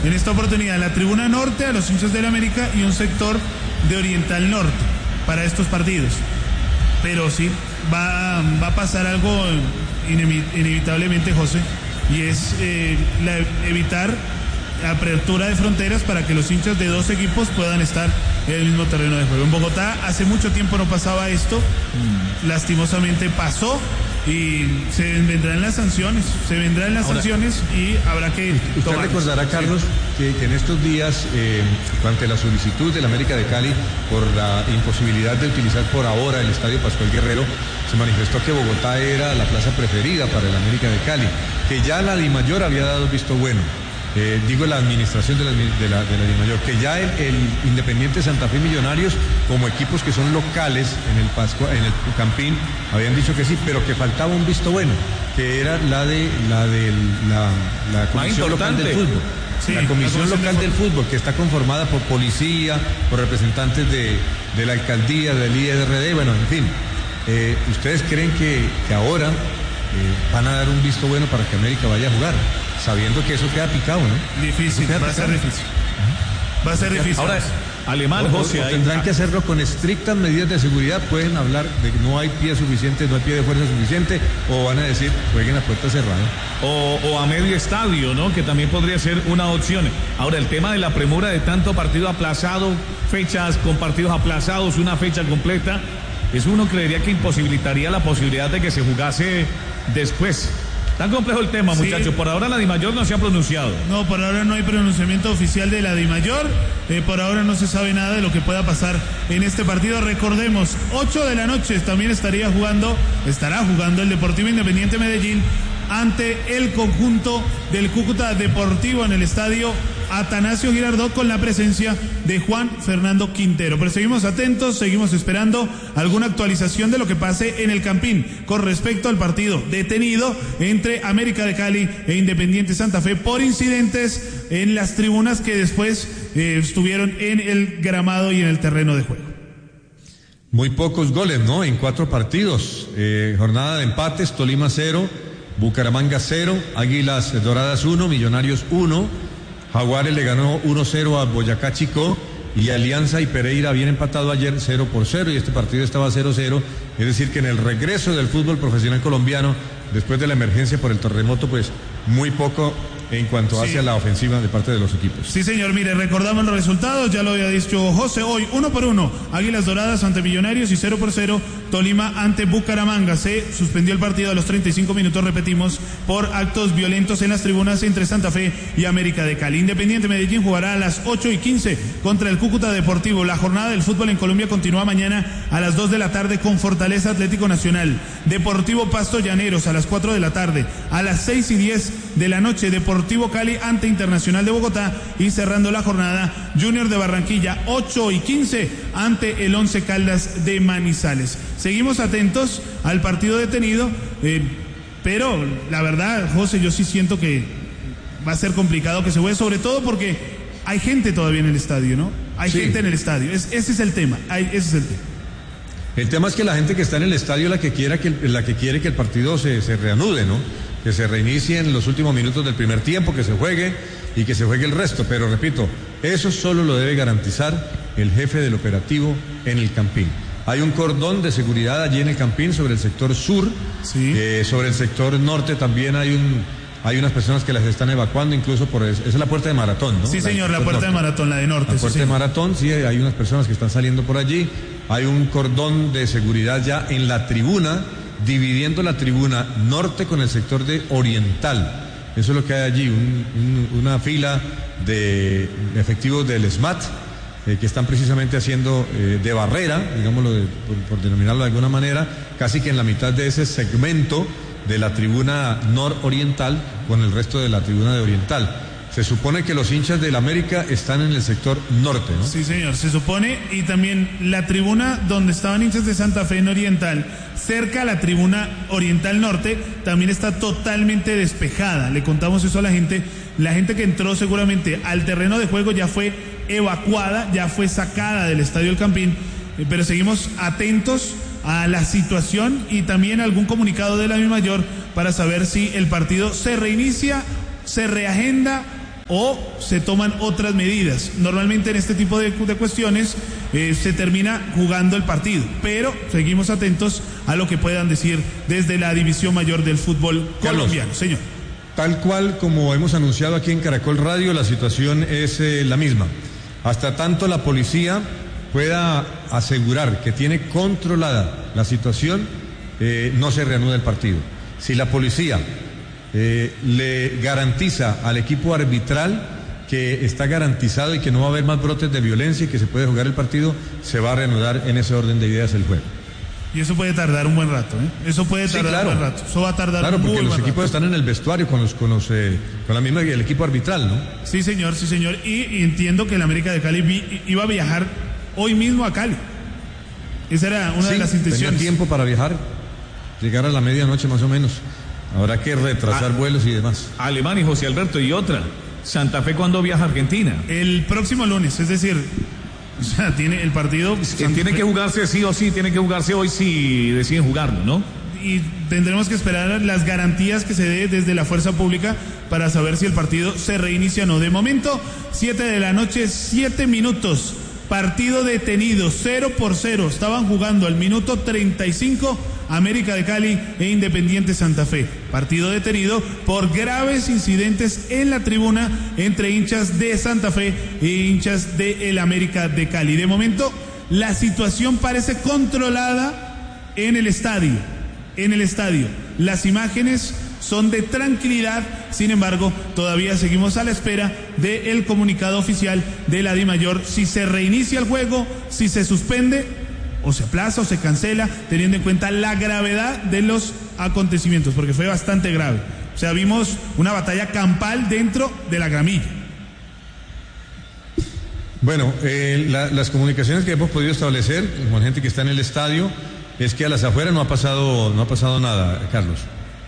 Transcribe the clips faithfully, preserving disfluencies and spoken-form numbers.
en esta oportunidad la tribuna norte a los hinchas del América y un sector de Oriental Norte para estos partidos. Pero sí, va, va a pasar algo inevitablemente, José, y es eh, la, evitar apertura de fronteras para que los hinchas de dos equipos puedan estar en el mismo terreno de juego. En Bogotá hace mucho tiempo no pasaba esto, mm. lastimosamente pasó y se vendrán las sanciones, se vendrán las Ahora, sanciones y habrá que Usted tomarlos. Recordará, Carlos, que, que en estos días, eh, ante la solicitud del América de Cali por la imposibilidad de utilizar por ahora el Estadio Pascual Guerrero, se manifestó que Bogotá era la plaza preferida para el América de Cali, que ya la DIMAYOR había dado visto bueno. Eh, digo la administración de la, de la, de la DIMAYOR, que ya el, el Independiente Santa Fe y Millonarios, como equipos que son locales en el Pascua, en el Campín, habían dicho que sí, pero que faltaba un visto bueno, que era la de la de la, la Comisión Local del Fútbol. Sí, la Comisión la Local del Fútbol, que está conformada por policía, por representantes de, de la alcaldía, del I R D, bueno, en fin. Eh, ¿Ustedes creen que, que ahora eh, van a dar un visto bueno para que América vaya a jugar? Sabiendo que eso queda picado, ¿no? Difícil, va a ser difícil. Va a ser difícil. Ahora, Alemán, José. O, o tendrán hay... que hacerlo con estrictas medidas de seguridad. Pueden hablar de que no hay pie suficiente, no hay pie de fuerza suficiente, o van a decir, jueguen a puerta cerrada. O, o a medio estadio, ¿no? Que también podría ser una opción. Ahora, el tema de la premura de tanto partido aplazado, fechas con partidos aplazados, una fecha completa, eso uno creería que imposibilitaría la posibilidad de que se jugase después. Tan complejo el tema, muchachos. Sí. Por ahora la DIMAYOR no se ha pronunciado. No, por ahora no hay pronunciamiento oficial de la DIMAYOR. Eh, por ahora no se sabe nada de lo que pueda pasar en este partido. Recordemos, ocho de la noche también estaría jugando, estará jugando el Deportivo Independiente Medellín ante el conjunto del Cúcuta Deportivo en el estadio Atanasio Girardot, con la presencia de Juan Fernando Quintero. Pero seguimos atentos, seguimos esperando alguna actualización de lo que pase en el Campín con respecto al partido detenido entre América de Cali e Independiente Santa Fe por incidentes en las tribunas que después eh, estuvieron en el gramado y en el terreno de juego. Muy pocos goles, ¿no? En cuatro partidos. Eh, jornada de empates: Tolima cero, Bucaramanga cero, Águilas Doradas uno, Millonarios uno, Jaguares le ganó uno cero a Boyacá Chicó, y Alianza y Pereira habían empatado ayer cero por cero, y este partido estaba cero cero, es decir que en el regreso del fútbol profesional colombiano, después de la emergencia por el terremoto, pues muy poco en cuanto sí. hacia la ofensiva de parte de los equipos. Sí, señor, mire, recordamos los resultados, ya lo había dicho José, hoy uno por uno, Águilas Doradas ante Millonarios y cero por cero, Tolima ante Bucaramanga. Se suspendió el partido a los treinta y cinco minutos, repetimos, por actos violentos en las tribunas entre Santa Fe y América de Cali. Independiente Medellín jugará a las ocho y quince contra el Cúcuta Deportivo. La jornada del fútbol en Colombia continúa mañana a las dos de la tarde con Fortaleza Atlético Nacional, Deportivo Pasto Llaneros a las cuatro de la tarde, a las seis y diez de la noche, Deportivo Cali ante Internacional de Bogotá, y cerrando la jornada, Junior de Barranquilla, ocho y quince ante el Once Caldas de Manizales. Seguimos atentos al partido detenido, eh, pero la verdad, José, yo sí siento que va a ser complicado que se juegue, sobre todo porque hay gente todavía en el estadio, ¿no? Hay sí. gente en el estadio, es, ese es el tema, hay, ese es el tema. El tema es que la gente que está en el estadio es la que quiera que la que quiere que el partido se, se reanude, ¿no? Que se reinicie en los últimos minutos del primer tiempo, que se juegue y que se juegue el resto. Pero repito, eso solo lo debe garantizar el jefe del operativo en el Campín. Hay un cordón de seguridad allí en el Campín sobre el sector sur, sí. eh, sobre el sector norte también hay un hay unas personas que las están evacuando, incluso por esa es la puerta de Maratón, ¿no? Sí, señor, la, la puerta norte. de Maratón, la de norte. La puerta sí, de sí. Maratón, sí, hay unas personas que están saliendo por allí. Hay un cordón de seguridad ya en la tribuna, dividiendo la tribuna norte con el sector de oriental. Eso es lo que hay allí, un, un, una fila de efectivos del SMAT eh, que están precisamente haciendo eh, de barrera, digámoslo de, por, por denominarlo de alguna manera, casi que en la mitad de ese segmento de la tribuna nororiental con el resto de la tribuna de oriental. Se supone que los hinchas del América están en el sector norte, ¿no? Sí, señor, se supone, y también la tribuna donde estaban hinchas de Santa Fe en oriental, cerca a la tribuna oriental norte, también está totalmente despejada. Le contamos eso a la gente. La gente que entró seguramente al terreno de juego ya fue evacuada, ya fue sacada del Estadio El Campín, pero seguimos atentos a la situación y también algún comunicado de la DIMAYOR para saber si el partido se reinicia, se reagenda o se toman otras medidas. Normalmente en este tipo de, de cuestiones eh, se termina jugando el partido, pero seguimos atentos a lo que puedan decir desde la división mayor del fútbol Carlos, colombiano. Señor. Tal cual como hemos anunciado aquí en Caracol Radio, la situación es eh, la misma. Hasta tanto la policía pueda asegurar que tiene controlada la situación, eh, no se reanuda el partido. Si la policía eh, le garantiza al equipo arbitral que está garantizado y que no va a haber más brotes de violencia y que se puede jugar el partido, se va a reanudar en ese orden de ideas el juego. Y eso puede tardar un buen rato, ¿eh? Eso puede tardar sí, claro. un buen rato. Eso va a tardar claro, un buen rato. Claro, porque los equipos rato. están en el vestuario con los, con los, eh, con la misma, el equipo arbitral, ¿no? Sí, señor, sí, señor. Y, y entiendo que el América de Cali vi, iba a viajar hoy mismo a Cali. Esa era una sí, de las intenciones. Tenía tiempo para viajar, llegar a la medianoche más o menos. Habrá que retrasar ah, vuelos y demás. Alemán y José Alberto, y otra. Santa Fe, ¿cuándo viaja a Argentina? El próximo lunes, es decir, o sea, tiene el partido. Santa tiene Fe. que jugarse sí o sí, tiene que jugarse hoy si deciden jugarlo, ¿no? Y tendremos que esperar las garantías que se dé desde la fuerza pública para saber si el partido se reinicia o no. De momento, siete de la noche, siete minutos. Partido detenido, cero por cero. Estaban jugando al minuto treinta y cinco América de Cali e Independiente Santa Fe. Partido detenido por graves incidentes en la tribuna entre hinchas de Santa Fe e hinchas de el América de Cali. De momento, la situación parece controlada en el estadio. En el estadio. Las imágenes son de tranquilidad, sin embargo, todavía seguimos a la espera del comunicado oficial de la DIMAYOR, si se reinicia el juego, si se suspende, o se aplaza o se cancela, teniendo en cuenta la gravedad de los acontecimientos, porque fue bastante grave. O sea, vimos una batalla campal dentro de la gramilla. Bueno, eh, la, las comunicaciones que hemos podido establecer con gente que está en el estadio es que a las afueras no ha pasado, no ha pasado nada, Carlos.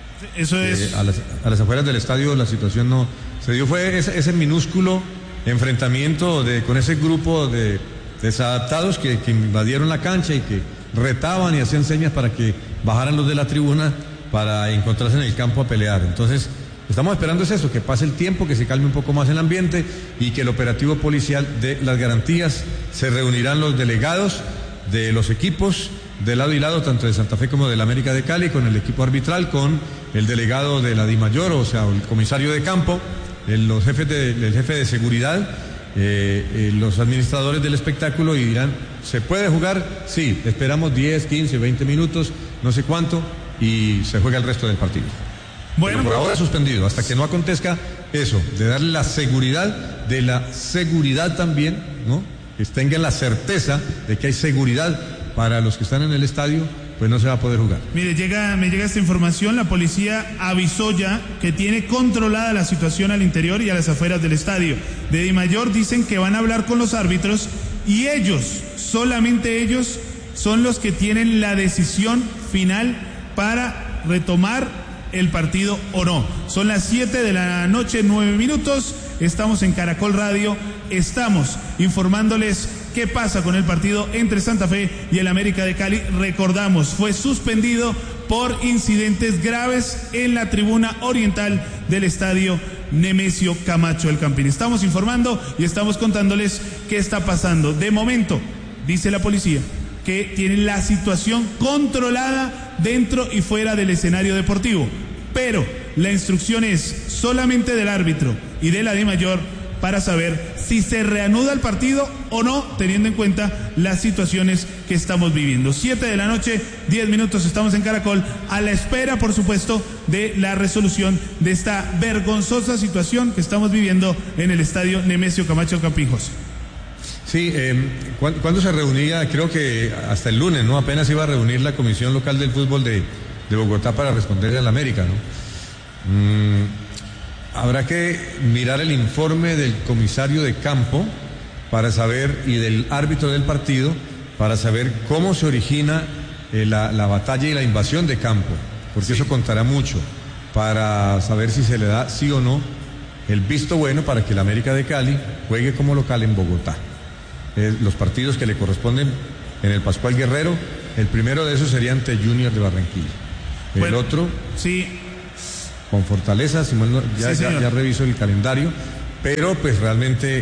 Eso es. Eh, a, las, a las afueras del estadio la situación no se dio, fue ese, ese minúsculo enfrentamiento de, con ese grupo de desadaptados que, que invadieron la cancha y que retaban y hacían señas para que bajaran los de la tribuna para encontrarse en el campo a pelear. Entonces, estamos esperando es eso, que pase el tiempo, que se calme un poco más el ambiente y que el operativo policial dé las garantías. Se reunirán los delegados de los equipos de lado y lado, tanto de Santa Fe como del América de Cali, con el equipo arbitral, con el delegado de la DIMAYOR, o sea, el comisario de campo, el, los jefes de, el jefe de seguridad, eh, eh, los administradores del espectáculo, y dirán, ¿se puede jugar? Sí, esperamos diez, quince, veinte minutos, no sé cuánto, y se juega el resto del partido. Bueno, pero por ahora suspendido, hasta que no acontezca eso, de darle la seguridad, de la seguridad también, ¿no? Que tengan la certeza de que hay seguridad para los que están en el estadio, pues no se va a poder jugar. Mire, llega, me llega esta información, la policía avisó ya que tiene controlada la situación al interior y a las afueras del estadio. De DIMAYOR dicen que van a hablar con los árbitros y ellos, solamente ellos, son los que tienen la decisión final para retomar el partido o no. Son las siete de la noche, nueve minutos, estamos en Caracol Radio, estamos informándoles qué pasa con el partido entre Santa Fe y el América de Cali. Recordamos, fue suspendido por incidentes graves en la tribuna oriental del estadio Nemesio Camacho El Campín. Estamos informando y estamos contándoles qué está pasando. De momento, dice la policía, que tienen la situación controlada dentro y fuera del escenario deportivo, pero la instrucción es solamente del árbitro y de la DIMAYOR para saber si se reanuda el partido o no, teniendo en cuenta las situaciones que estamos viviendo. Siete de la noche, diez minutos, estamos en Caracol, a la espera, por supuesto, de la resolución de esta vergonzosa situación que estamos viviendo en el estadio Nemesio Camacho Campín. José. Sí, eh, ¿cuándo se reunía? Creo que hasta el lunes, ¿no? Apenas iba a reunir la Comisión Local del Fútbol de, de Bogotá para responderle a la América, ¿no? Mm, habrá que mirar el informe del comisario de campo para saber, y del árbitro del partido, para saber cómo se origina eh, la, la batalla y la invasión de campo, porque sí, eso contará mucho para saber si se le da sí o no el visto bueno para que el América de Cali juegue como local en Bogotá. Eh, los partidos que le corresponden en el Pascual Guerrero, el primero de esos sería ante Junior de Barranquilla. El bueno, otro, sí, con Fortaleza, Simón, ya, sí, ya, ya reviso el calendario, pero pues realmente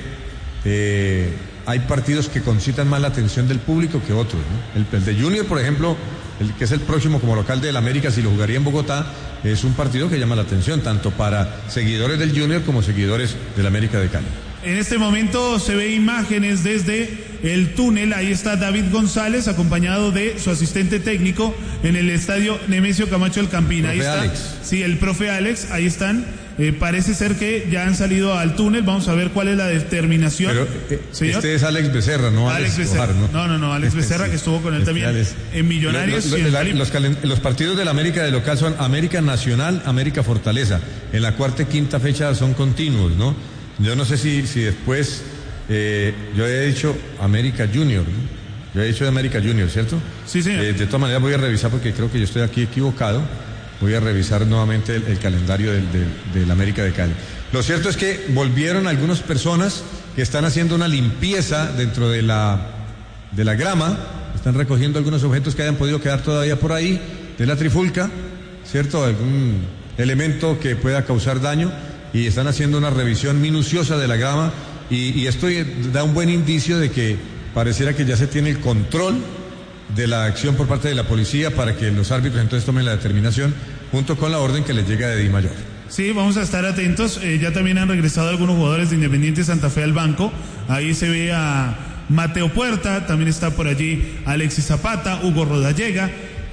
eh, hay partidos que concitan más la atención del público que otros, ¿no? El, el de Junior, por ejemplo, el que es el próximo como local del América, si lo jugaría en Bogotá, es un partido que llama la atención, tanto para seguidores del Junior como seguidores del América de Cali. En este momento se ve imágenes desde el túnel, ahí está David González acompañado de su asistente técnico en el estadio Nemesio Camacho del Campín. Ahí está, Alex. Sí, el profe Alex, ahí están. Eh, parece ser que ya han salido al túnel, vamos a ver cuál es la determinación. Pero eh, este es Alex Becerra, no Alex, Alex Becerra. Ojar, ¿no? no, no, no, Alex Becerra sí. que estuvo con él Este también Alex. en Millonarios. Los, los, y en la, los, calen, los partidos del América de local son América Nacional, América Fortaleza. En la cuarta y quinta fecha son continuos, ¿no? Yo no sé si, si después, eh, yo he dicho América Junior, ¿no? Yo he dicho de América Junior, ¿cierto? Sí, señor. Eh, de todas maneras voy a revisar porque creo que yo estoy aquí equivocado. Voy a revisar nuevamente el, el calendario del, del, del América de Cali. Lo cierto es que volvieron algunas personas que están haciendo una limpieza dentro de la, de la grama, están recogiendo algunos objetos que hayan podido quedar todavía por ahí, de la trifulca, ¿cierto? Algún elemento que pueda causar daño, y están haciendo una revisión minuciosa de la grama, y, y esto da un buen indicio de que pareciera que ya se tiene el control de la acción por parte de la policía para que los árbitros entonces tomen la determinación junto con la orden que les llega de Di Mayor. Sí, vamos a estar atentos. Eh, ya también han regresado algunos jugadores de Independiente Santa Fe al banco. Ahí se ve a Mateo Puerta, también está por allí Alexis Zapata, Hugo Rodallega.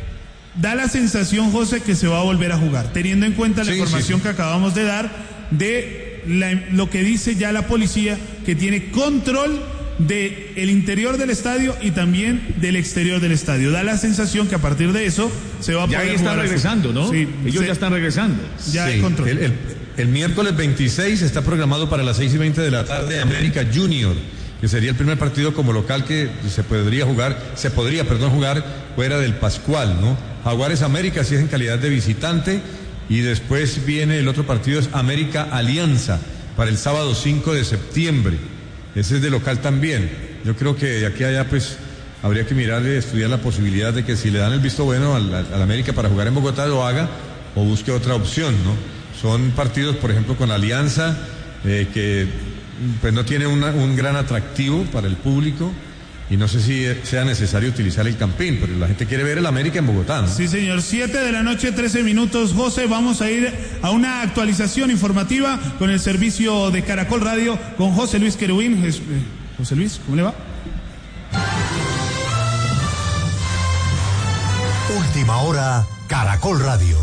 Da la sensación, José, que se va a volver a jugar, teniendo en cuenta la sí, información sí, sí. que acabamos de dar de la, lo que dice ya la policía, que tiene control de el interior del estadio y también del exterior del estadio. Da la sensación que a partir de eso se va a ya poder ahí están jugar regresando, así. ¿no? Sí, ellos sí, ya están regresando. Ya Sí, hay control. El, el, el miércoles veintiséis está programado para las seis y veinte de la tarde América Junior, que sería el primer partido como local que se podría jugar, se podría, perdón, jugar fuera del Pascual, ¿no? Jaguares América, si es en calidad de visitante, y después viene el otro partido, es América Alianza, para el sábado cinco de septiembre. Ese es de local también. Yo creo que de aquí a allá, pues, habría que mirar y estudiar la posibilidad de que si le dan el visto bueno al, al América para jugar en Bogotá, lo haga o busque otra opción, ¿no? Son partidos, por ejemplo, con Alianza, eh, que pues no tiene una, un gran atractivo para el público, y no sé si sea necesario utilizar el Campín, pero la gente quiere ver el América en Bogotá, ¿no? Sí, señor. siete de la noche, trece minutos. José, vamos a ir a una actualización informativa con el servicio de Caracol Radio con José Luis Querubín. Es, eh, José Luis, ¿cómo le va? Última hora, Caracol Radio.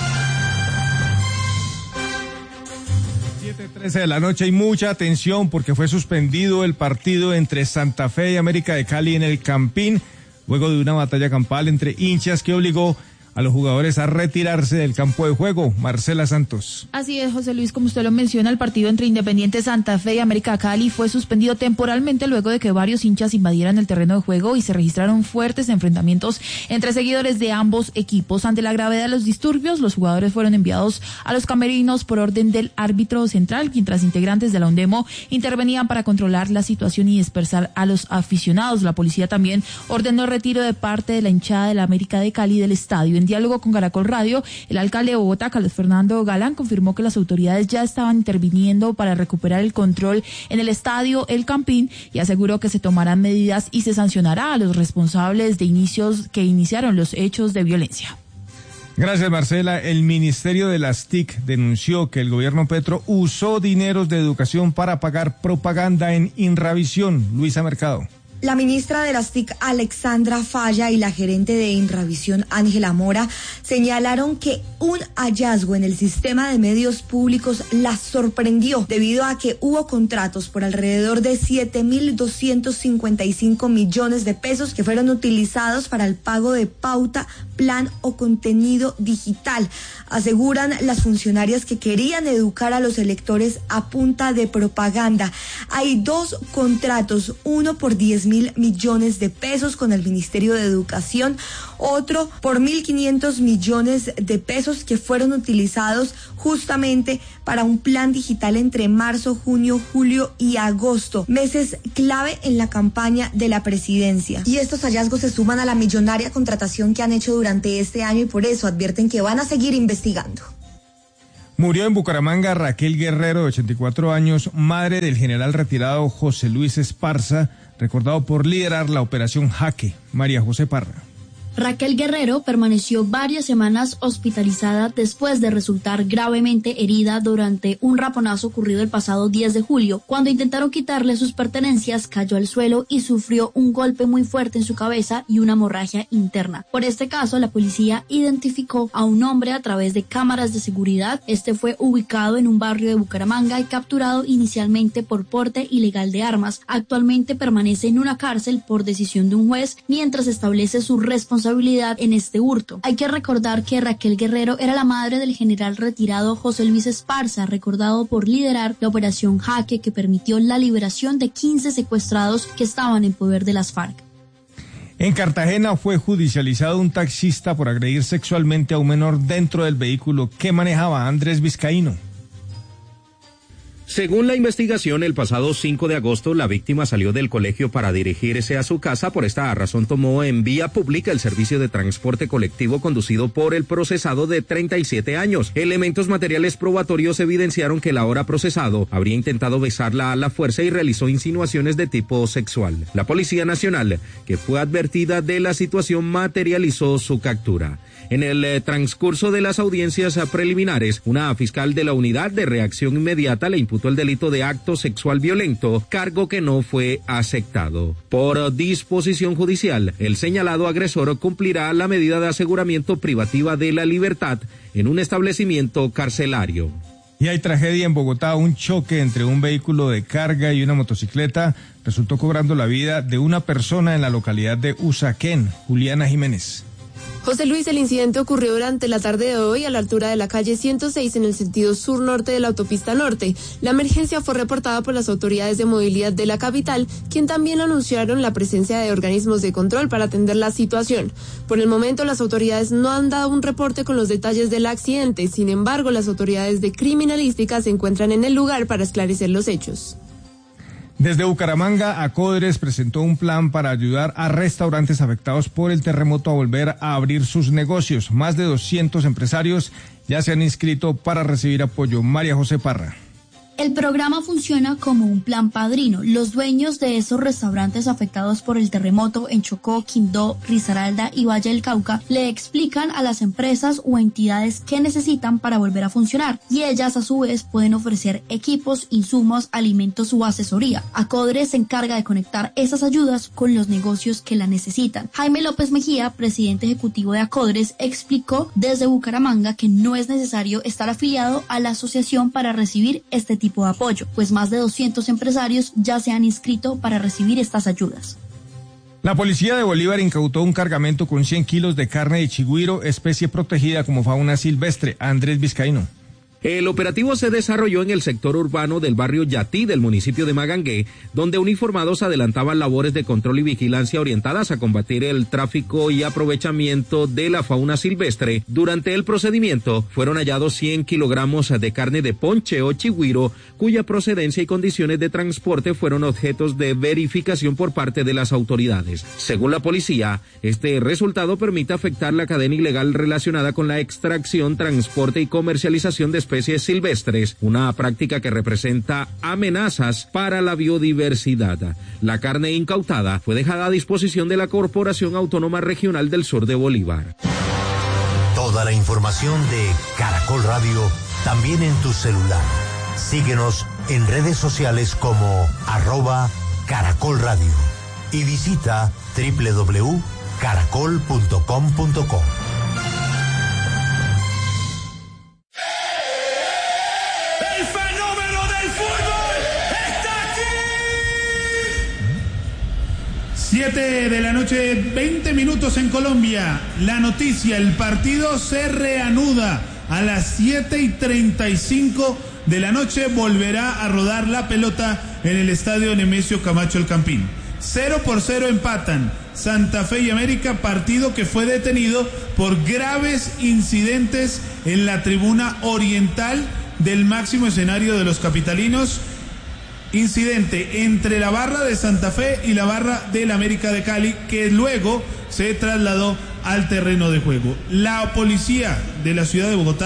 siete trece de la noche, hay mucha atención porque fue suspendido el partido entre Santa Fe y América de Cali en el Campín, luego de una batalla campal entre hinchas que obligó a los jugadores a retirarse del campo de juego. Marcela Santos. Así es, José Luis, como usted lo menciona, el partido entre Independiente Santa Fe y América Cali fue suspendido temporalmente luego de que varios hinchas invadieran el terreno de juego y se registraron fuertes enfrentamientos entre seguidores de ambos equipos. Ante la gravedad de los disturbios, los jugadores fueron enviados a los camerinos por orden del árbitro central, mientras integrantes de la UNDEMO intervenían para controlar la situación y dispersar a los aficionados. La policía también ordenó el retiro de parte de la hinchada de la América de Cali del estadio. En diálogo con Caracol Radio, el alcalde de Bogotá, Carlos Fernando Galán, confirmó que las autoridades ya estaban interviniendo para recuperar el control en el estadio El Campín y aseguró que se tomarán medidas y se sancionará a los responsables de inicios que iniciaron los hechos de violencia. Gracias, Marcela. El Ministerio de las T I C denunció que el gobierno Petro usó dineros de educación para pagar propaganda en Inravisión. Luisa Mercado. La ministra de las T I C, Alexandra Falla, y la gerente de Inravisión, Ángela Mora, señalaron que un hallazgo en el sistema de medios públicos las sorprendió debido a que hubo contratos por alrededor de siete mil doscientos cincuenta y cinco millones de pesos que fueron utilizados para el pago de pauta, plan o contenido digital. Aseguran las funcionarias que querían educar a los electores a punta de propaganda. Hay dos contratos, uno por diez mil millones de pesos con el Ministerio de Educación, otro por mil quinientos millones de pesos que fueron utilizados justamente para un plan digital entre marzo, junio, julio y agosto, meses clave en la campaña de la presidencia. Y estos hallazgos se suman a la millonaria contratación que han hecho durante este año y por eso advierten que van a seguir investigando. Murió en Bucaramanga Raquel Guerrero, de ochenta y cuatro años, madre del general retirado José Luis Esparza, recordado por liderar la operación Jaque. María José Parra. Raquel Guerrero permaneció varias semanas hospitalizada después de resultar gravemente herida durante un raponazo ocurrido el pasado diez de julio. Cuando intentaron quitarle sus pertenencias, cayó al suelo y sufrió un golpe muy fuerte en su cabeza y una hemorragia interna. Por este caso, la policía identificó a un hombre a través de cámaras de seguridad. Este fue ubicado en un barrio de Bucaramanga y capturado inicialmente por porte ilegal de armas. Actualmente permanece en una cárcel por decisión de un juez mientras establece su responsabilidad en este hurto. Hay que recordar que Raquel Guerrero era la madre del general retirado José Luis Esparza, recordado por liderar la operación Jaque, que permitió la liberación de quince secuestrados que estaban en poder de las FARC. En Cartagena fue judicializado un taxista por agredir sexualmente a un menor dentro del vehículo que manejaba Andrés Vizcaíno. Según la investigación, el pasado cinco de agosto, la víctima salió del colegio para dirigirse a su casa. Por esta razón tomó en vía pública el servicio de transporte colectivo conducido por el procesado de treinta y siete años. Elementos materiales probatorios evidenciaron que el ahora procesado habría intentado besarla a la fuerza y realizó insinuaciones de tipo sexual. La Policía Nacional, que fue advertida de la situación, materializó su captura. En el eh, transcurso de las audiencias preliminares, una fiscal de la Unidad de Reacción Inmediata le imputó el delito de acto sexual violento, cargo que no fue aceptado. Por disposición judicial, el señalado agresor cumplirá la medida de aseguramiento privativa de la libertad en un establecimiento carcelario. Y hay tragedia en Bogotá. Un choque entre un vehículo de carga y una motocicleta resultó cobrando la vida de una persona en la localidad de Usaquén. Juliana Jiménez. José Luis, el incidente ocurrió durante la tarde de hoy a la altura de la calle ciento seis en el sentido sur-norte de la autopista norte. La emergencia fue reportada por las autoridades de movilidad de la capital, quien también anunciaron la presencia de organismos de control para atender la situación. Por el momento, las autoridades no han dado un reporte con los detalles del accidente. Sin embargo, las autoridades de criminalística se encuentran en el lugar para esclarecer los hechos. Desde Bucaramanga, Acodres presentó un plan para ayudar a restaurantes afectados por el terremoto a volver a abrir sus negocios. Más de doscientos empresarios ya se han inscrito para recibir apoyo. María José Parra. El programa funciona como un plan padrino. Los dueños de esos restaurantes afectados por el terremoto en Chocó, Quindó, Risaralda y Valle del Cauca le explican a las empresas o entidades qué necesitan para volver a funcionar, y ellas a su vez pueden ofrecer equipos, insumos, alimentos o asesoría. Acodres se encarga de conectar esas ayudas con los negocios que la necesitan. Jaime López Mejía, presidente ejecutivo de Acodres, explicó desde Bucaramanga que no es necesario estar afiliado a la asociación para recibir este tipo de apoyo, pues más de doscientos empresarios ya se han inscrito para recibir estas ayudas. La policía de Bolívar incautó un cargamento con cien kilos de carne de chigüiro, especie protegida como fauna silvestre. Andrés Vizcaíno. El operativo se desarrolló en el sector urbano del barrio Yatí del municipio de Magangué, donde uniformados adelantaban labores de control y vigilancia orientadas a combatir el tráfico y aprovechamiento de la fauna silvestre. Durante el procedimiento fueron hallados cien kilogramos de carne de ponche o chigüiro, cuya procedencia y condiciones de transporte fueron objetos de verificación por parte de las autoridades. Según la policía, este resultado permite afectar la cadena ilegal relacionada con la extracción, transporte y comercialización de especies silvestres, una práctica que representa amenazas para la biodiversidad. La carne incautada fue dejada a disposición de la Corporación Autónoma Regional del Sur de Bolívar. Toda la información de Caracol Radio también en tu celular. Síguenos en redes sociales como arroba Caracol Radio y visita doble u doble u doble u punto caracol punto com punto co. Siete de la noche, veinte minutos en Colombia. La noticia, el partido se reanuda a las siete y treinta y cinco de la noche. Volverá a rodar la pelota en el estadio Nemesio Camacho El Campín. Cero por cero empatan Santa Fe y América, partido que fue detenido por graves incidentes en la tribuna oriental del máximo escenario de los capitalinos. Incidente entre la barra de Santa Fe y la barra del América de Cali, que luego se trasladó al terreno de juego. La policía de la ciudad de Bogotá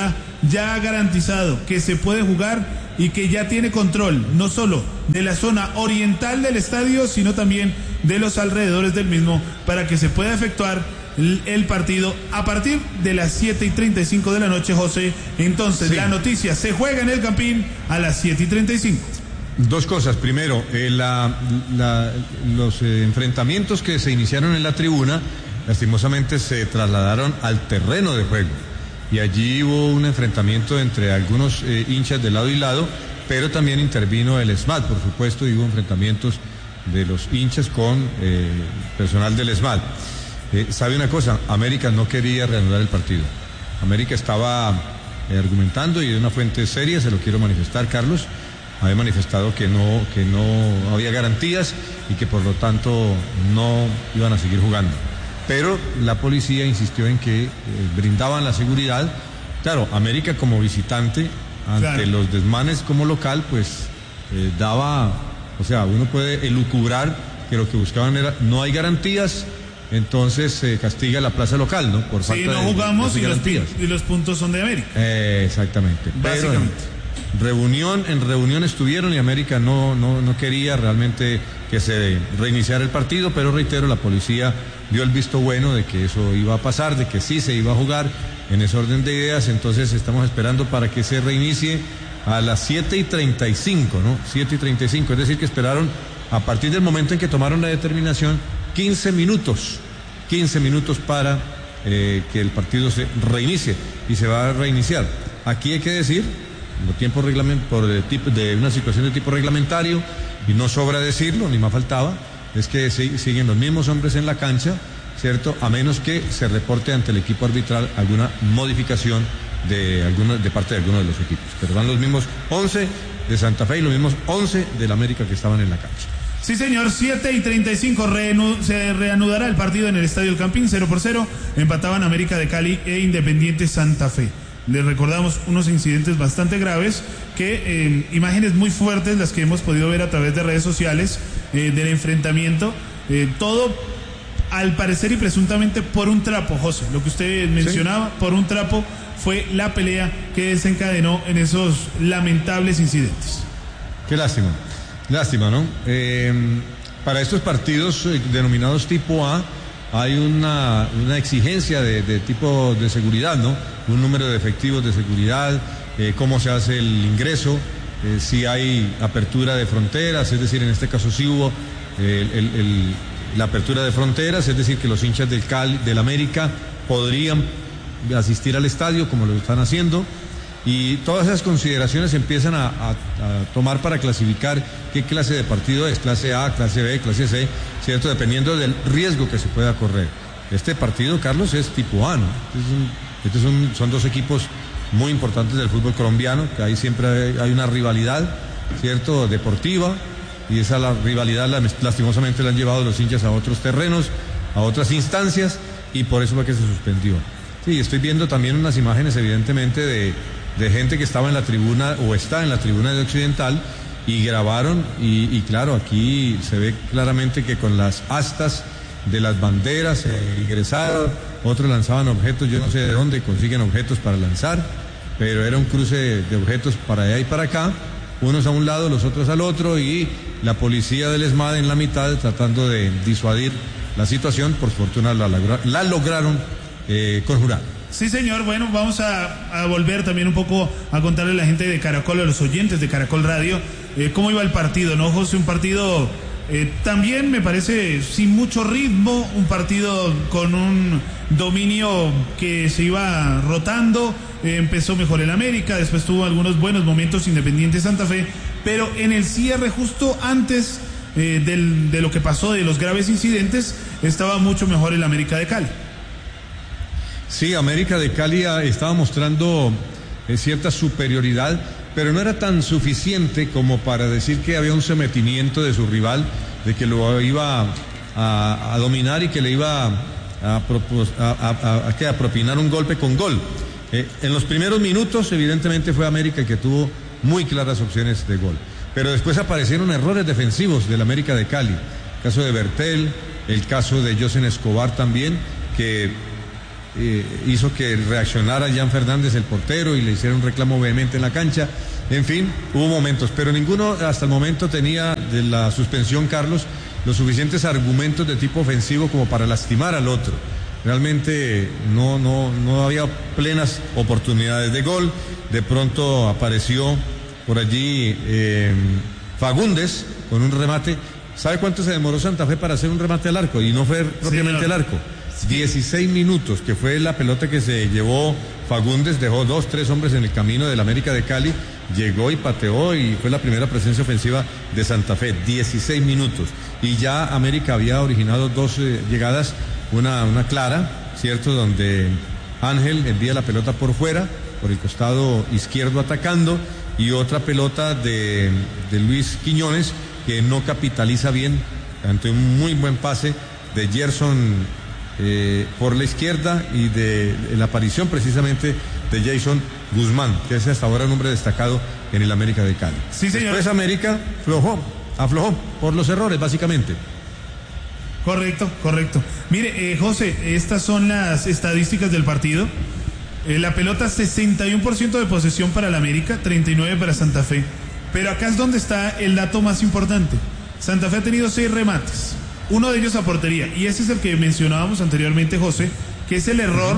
ya ha garantizado que se puede jugar y que ya tiene control no solo de la zona oriental del estadio, sino también de los alrededores del mismo, para que se pueda efectuar el, el partido a partir de las siete y treinta y cinco de la noche, José. Entonces, sí, la noticia, se juega en el Campín a las siete y treinta y cinco. Dos cosas. Primero, eh, la, la, los eh, enfrentamientos que se iniciaron en la tribuna, lastimosamente se trasladaron al terreno de juego. Y allí hubo un enfrentamiento entre algunos eh, hinchas de lado y lado, pero también intervino el ESMAD, por supuesto, y hubo enfrentamientos de los hinchas con eh, personal del ESMAD. Eh, ¿Sabe una cosa? América no quería reanudar el partido. América estaba eh, argumentando, y de una fuente seria, se lo quiero manifestar, Carlos, había manifestado que no, que no había garantías y que por lo tanto no iban a seguir jugando. Pero la policía insistió en que eh, brindaban la seguridad. Claro, América como visitante, ante claro. los desmanes como local, pues eh, daba, o sea, uno puede elucubrar que lo que buscaban era, no hay garantías, entonces se eh, castiga la plaza local, ¿no? Por falta sí, no de, jugamos de y, los, y los puntos son de América. Eh, exactamente. Básicamente. Pero, reunión, en reunión estuvieron y América no, no, no quería realmente que se reiniciara el partido, pero reitero, la policía dio el visto bueno de que eso iba a pasar, de que sí se iba a jugar en ese orden de ideas. Entonces estamos esperando para que se reinicie a las siete y treinta y cinco, ¿no? siete y treinta y cinco, es decir que esperaron a partir del momento en que tomaron la determinación quince minutos, quince minutos para eh, que el partido se reinicie, y se va a reiniciar. Aquí hay que decir, por tiempo reglament, por de, tipo, de una situación de tipo reglamentario, y no sobra decirlo, ni más faltaba, es que sí, siguen los mismos hombres en la cancha, ¿cierto? A menos que se reporte ante el equipo arbitral alguna modificación de, alguna, de parte de alguno de los equipos. Pero van los mismos once de Santa Fe y los mismos once del América que estaban en la cancha. Sí, señor, siete y treinta y cinco, reanu- se reanudará el partido en el Estadio El Campín, cero por cero, empataban América de Cali e Independiente Santa Fe. Les recordamos unos incidentes bastante graves, que eh, imágenes muy fuertes las que hemos podido ver a través de redes sociales eh, del enfrentamiento, eh, todo al parecer y presuntamente por un trapo, José, lo que usted mencionaba, sí. Por un trapo fue la pelea que desencadenó en esos lamentables incidentes. Qué lástima, lástima, ¿no? Eh, para estos partidos eh, denominados tipo A, hay una, una exigencia de, de tipo de seguridad, ¿no? Un número de efectivos de seguridad, eh, cómo se hace el ingreso, eh, si hay apertura de fronteras, es decir, en este caso sí hubo eh, el, el, la apertura de fronteras, es decir, que los hinchas del Cali, del América podrían asistir al estadio como lo están haciendo, y todas esas consideraciones se empiezan a, a, a tomar para clasificar qué clase de partido es, clase A, clase B, clase C, ¿cierto? Dependiendo del riesgo que se pueda correr. Este partido, Carlos, es tipo A, ¿no? Es un, Estos son, son dos equipos muy importantes del fútbol colombiano, que ahí siempre hay, hay una rivalidad, ¿cierto?, deportiva, y esa la rivalidad la, lastimosamente la han llevado los hinchas a otros terrenos, a otras instancias, y por eso fue que se suspendió. Sí, estoy viendo también unas imágenes evidentemente de, de gente que estaba en la tribuna, o está en la tribuna de Occidental, y grabaron, y, y claro, aquí se ve claramente que con las astas de las banderas se ingresaron, otros lanzaban objetos, yo no sé de dónde consiguen objetos para lanzar, pero era un cruce de objetos para allá y para acá, unos a un lado, los otros al otro, y la policía del ESMAD en la mitad tratando de disuadir la situación. Por fortuna la, logra, la lograron eh, conjurar. Sí, señor. Bueno, vamos a, a volver también un poco a contarle a la gente de Caracol, a los oyentes de Caracol Radio, eh, cómo iba el partido, ¿no, José? Un partido eh, también me parece sin mucho ritmo, un partido con un dominio que se iba rotando, eh, empezó mejor el América, después tuvo algunos buenos momentos Independiente Santa Fe, pero en el cierre, justo antes eh, del, de lo que pasó, de los graves incidentes, estaba mucho mejor el América de Cali. Sí, América de Cali estaba mostrando eh, cierta superioridad, pero no era tan suficiente como para decir que había un sometimiento de su rival, de que lo iba a, a, a dominar y que le iba a, a, a, a, a, a propinar un golpe con gol. Eh, en los primeros minutos, evidentemente, fue América el que tuvo muy claras opciones de gol, pero después aparecieron errores defensivos del América de Cali, el caso de Bertel, el caso de Josen Escobar también, que eh, hizo que reaccionara Jan Fernández, el portero, y le hiciera un reclamo vehemente en la cancha. En fin, hubo momentos, pero ninguno hasta el momento tenía de la suspensión, Carlos, los suficientes argumentos de tipo ofensivo como para lastimar al otro. Realmente no, no, no había plenas oportunidades de gol. De pronto apareció por allí eh, Fagundes con un remate. ¿Sabe cuánto se demoró Santa Fe para hacer un remate al arco? Y no fue propiamente sí, no. el arco. dieciséis minutos, que fue la pelota que se llevó Fagundes, dejó dos, tres hombres en el camino del América de Cali, llegó y pateó y fue la primera presencia ofensiva de Santa Fe. dieciséis minutos. Y ya América había originado dos eh, llegadas, una, una clara, ¿cierto? Donde Ángel envía la pelota por fuera, por el costado izquierdo atacando, y otra pelota de, de Luis Quiñones, que no capitaliza bien ante un muy buen pase de Gerson eh, por la izquierda y de, de la aparición precisamente de Jason Guzmán, que es hasta ahora un hombre destacado en el América de Cali. Sí, señor. Después América aflojó, aflojó por los errores, básicamente. Correcto, correcto. Mire, eh, José, estas son las estadísticas del partido. Eh, la pelota, sesenta y uno por ciento de posesión para el América, treinta y nueve por ciento para Santa Fe. Pero acá es donde está el dato más importante. Santa Fe ha tenido seis remates, uno de ellos a portería, y ese es el que mencionábamos anteriormente, José, que es el error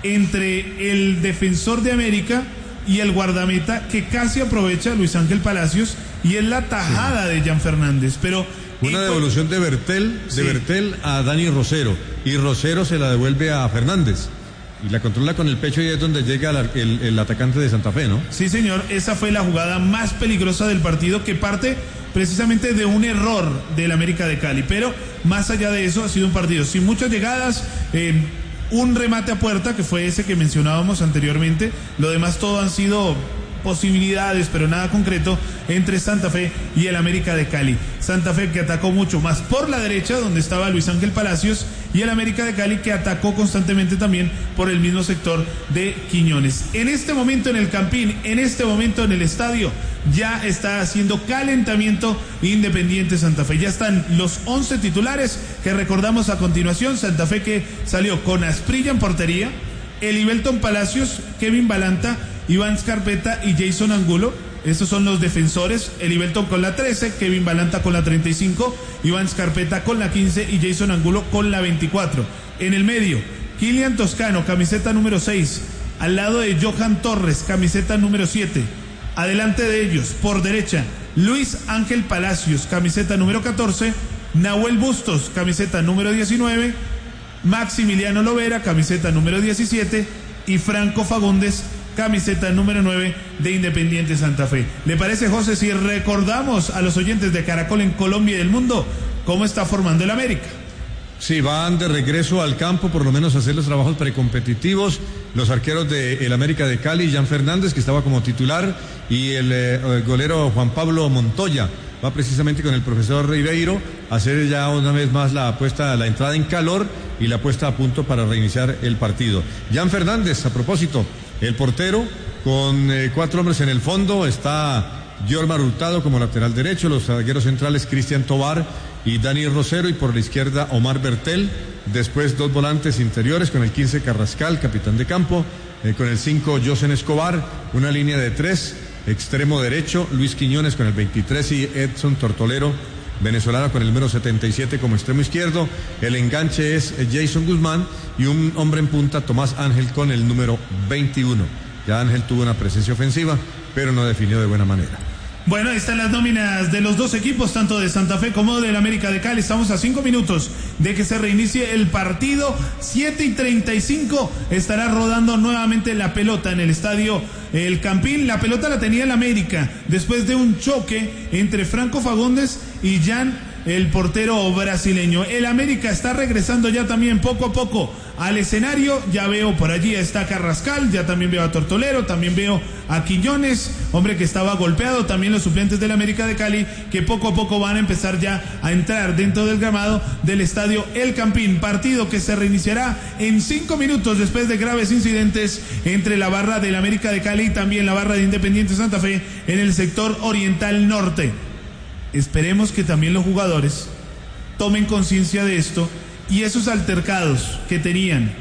entre el defensor de América y el guardameta, que casi aprovecha Luis Ángel Palacios, y es la tajada sí. de Jan Fernández. Pero una devolución de Bertel, de sí. Bertel a Dani Rosero, y Rosero se la devuelve a Fernández. Y la controla con el pecho y es donde llega el, el, el atacante de Santa Fe, ¿no? Sí, señor, esa fue la jugada más peligrosa del partido, que parte precisamente de un error del América de Cali. Pero más allá de eso, ha sido un partido sin muchas llegadas, eh, un remate a puerta, que fue ese que mencionábamos anteriormente. Lo demás todo han sido posibilidades, pero nada concreto entre Santa Fe y el América de Cali. Santa Fe, que atacó mucho más por la derecha, donde estaba Luis Ángel Palacios, y el América de Cali, que atacó constantemente también por el mismo sector de Quiñones. En este momento en el Campín, en este momento en el estadio, ya está haciendo calentamiento Independiente Santa Fe. Ya están los once titulares que recordamos a continuación. Santa Fe, que salió con Asprilla en portería, Elibelton Palacios, Kevin Balanta, Iván Scarpeta y Jason Angulo. Estos son los defensores. Elibelton con la trece, Kevin Balanta con la treinta y cinco, Iván Scarpeta con la quince y Jason Angulo con la veinticuatro. En el medio, Kilian Toscano, camiseta número seis, al lado de Johan Torres, camiseta número siete. Adelante de ellos, por derecha, Luis Ángel Palacios, camiseta número catorce, Nahuel Bustos, camiseta número diecinueve, Maximiliano Lovera, camiseta número diecisiete, y Franco Fagundes, camiseta número nueve de Independiente Santa Fe. ¿Le parece, José, si recordamos a los oyentes de Caracol en Colombia y del mundo cómo está formando el América? Sí, van de regreso al campo, por lo menos a hacer los trabajos precompetitivos. Los arqueros del América de Cali, Jan Fernández, que estaba como titular, y el, eh, el golero Juan Pablo Montoya va precisamente con el profesor Ribeiro a hacer ya una vez más la apuesta, la entrada en calor y la puesta a punto para reiniciar el partido. Jan Fernández, a propósito, el portero, con eh, cuatro hombres en el fondo, está Yormar Hurtado como lateral derecho, los zagueros centrales Cristian Tobar y Dani Rosero, y por la izquierda Omar Bertel. Después dos volantes interiores con el quince Carrascal, capitán de campo, eh, con el cinco Josen Escobar, una línea de tres, extremo derecho Luis Quiñones con el veintitrés y Edson Tortolero, venezolano, con el número setenta y siete como extremo izquierdo. El enganche es Jason Guzmán y un hombre en punta, Tomás Ángel, con el número veintiuno. Ya Ángel tuvo una presencia ofensiva, pero no definió de buena manera. Bueno, ahí están las nóminas de los dos equipos, tanto de Santa Fe como del América de Cali. Estamos a cinco minutos de que se reinicie el partido. siete y treinta y cinco estará rodando nuevamente la pelota en el estadio El Campín. La pelota la tenía el América después de un choque entre Franco Fagundes y Jan, el portero brasileño. El América está regresando ya también poco a poco al escenario. Ya veo por allí está Carrascal, ya también veo a Tortolero, también veo a Quiñones, hombre que estaba golpeado, también los suplentes del América de Cali, que poco a poco van a empezar ya a entrar dentro del gramado del estadio El Campín. Partido que se reiniciará en cinco minutos después de graves incidentes entre la barra del América de Cali y también la barra de Independiente Santa Fe en el sector oriental norte. Esperemos que también los jugadores tomen conciencia de esto y esos altercados que tenían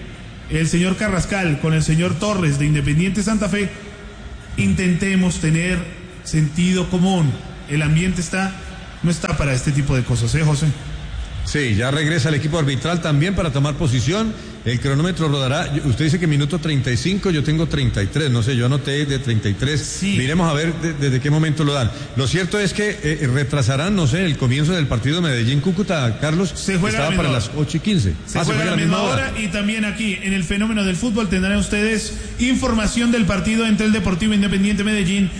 el señor Carrascal con el señor Torres de Independiente Santa Fe, intentemos tener sentido común. El ambiente está, no está para este tipo de cosas, ¿eh, José? Sí, ya regresa el equipo arbitral también para tomar posición. El cronómetro rodará. Usted dice que minuto treinta y cinco, yo tengo treinta y tres. No sé, yo anoté de treinta y tres. Sí. Miremos a ver de, desde qué momento lo dan. Lo cierto es que eh, retrasarán, no sé, el comienzo del partido Medellín-Cúcuta, Carlos. Se juega estaba para las ocho y quince. Se ah, juega, se juega a la misma hora. hora. Y también aquí, en el fenómeno del fútbol, tendrán ustedes información del partido entre el Deportivo Independiente Medellín